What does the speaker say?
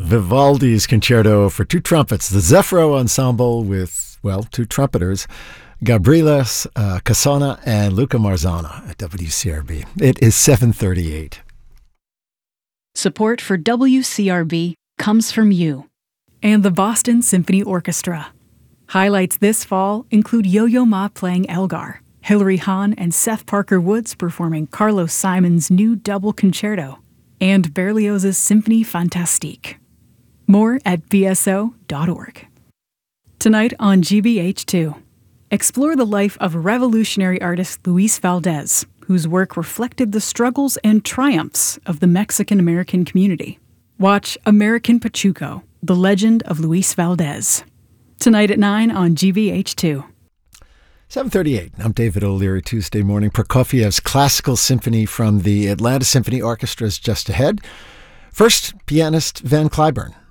Vivaldi's Concerto for Two Trumpets, the Zeffiro Ensemble with, well, two trumpeters, Gabriele Casona and Luca Marzana at WCRB. It is 7:38. Support for WCRB comes from you and the Boston Symphony Orchestra. Highlights this fall include Yo-Yo Ma playing Elgar, Hilary Hahn and Seth Parker Woods performing Carlos Simon's new double concerto, and Berlioz's Symphonie Fantastique. More at bso.org. Tonight on GBH2, explore the life of revolutionary artist Luis Valdez, whose work reflected the struggles and triumphs of the Mexican-American community. Watch American Pachuco, The Legend of Luis Valdez. Tonight at 9 on GBH2. 7:38. I'm David O'Leary. Tuesday morning. Prokofiev's Classical Symphony from the Atlanta Symphony Orchestra is just ahead. First, pianist Van Cliburn.